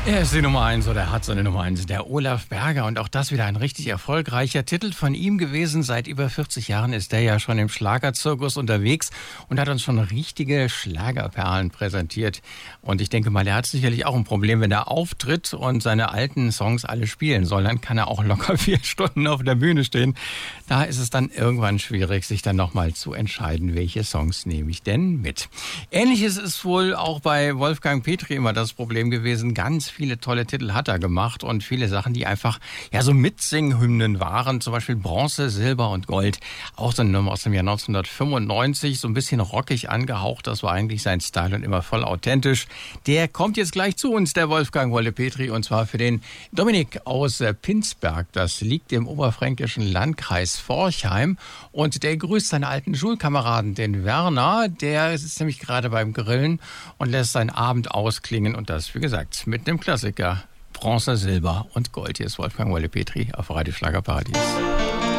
Er ist die Nummer 1 oder er hat seine Nummer 1, der Olaf Berger. Und auch das wieder ein richtig erfolgreicher Titel von ihm gewesen. Seit über 40 Jahren ist er ja schon im Schlagerzirkus unterwegs und hat uns schon richtige Schlagerperlen präsentiert. Und ich denke mal, er hat sicherlich auch ein Problem, wenn er auftritt und seine alten Songs alle spielen soll. Dann kann er auch locker 4 Stunden auf der Bühne stehen. Da ist es dann irgendwann schwierig, sich dann nochmal zu entscheiden, welche Songs nehme ich denn mit. Ähnliches ist wohl auch bei Wolfgang Petri immer das Problem gewesen. Ganz viele tolle Titel hat er gemacht und viele Sachen, die einfach ja so Mitsinghymnen waren, zum Beispiel Bronze, Silber und Gold. Auch so eine Nummer aus dem Jahr 1995, so ein bisschen rockig angehaucht, das war eigentlich sein Style und immer voll authentisch. Der kommt jetzt gleich zu uns, der Wolfgang Wolle Petri, und zwar für den Dominik aus Pinsberg. Das liegt im oberfränkischen Landkreis Forchheim und der grüßt seine alten Schulkameraden, den Werner, der sitzt nämlich gerade beim Grillen und lässt seinen Abend ausklingen und das, wie gesagt, mit einem Klassiker. Bronze, Silber und Gold. Hier ist Wolfgang Wolle Petri auf Radio Schlagerparadies.